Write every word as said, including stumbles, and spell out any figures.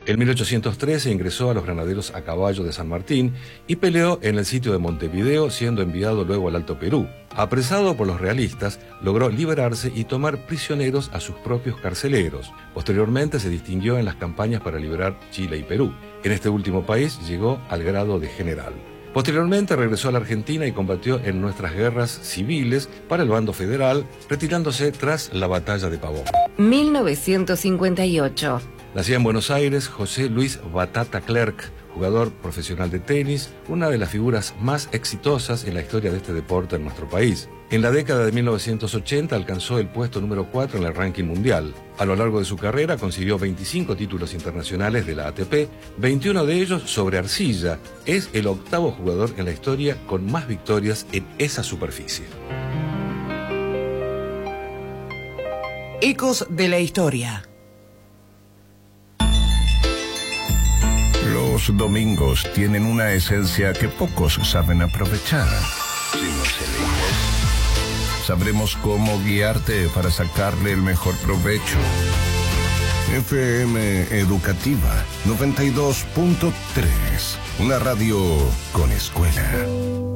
En mil ochocientos trece ingresó a los Granaderos a Caballo de San Martín y peleó en el sitio de Montevideo, siendo enviado luego al Alto Perú. Apresado por los realistas, logró liberarse y tomar prisioneros a sus propios carceleros. Posteriormente se distinguió en las campañas para liberar Chile y Perú. En este último país llegó al grado de general. Posteriormente regresó a la Argentina y combatió en nuestras guerras civiles para el bando federal, retirándose tras la batalla de Pavón. mil novecientos cincuenta y ocho. Nacía en Buenos Aires José Luis Batata Clerc, jugador profesional de tenis, una de las figuras más exitosas en la historia de este deporte en nuestro país. En la década de mil novecientos ochenta alcanzó el puesto número cuatro en el ranking mundial. A lo largo de su carrera consiguió veinticinco títulos internacionales de la A T P, veintiuno de ellos sobre arcilla. Es el octavo jugador en la historia con más victorias en esa superficie. Ecos de la historia. Los domingos tienen una esencia que pocos saben aprovechar. Si nos eliges, sabremos cómo guiarte para sacarle el mejor provecho. F M Educativa noventa y dos punto tres, una radio con escuela.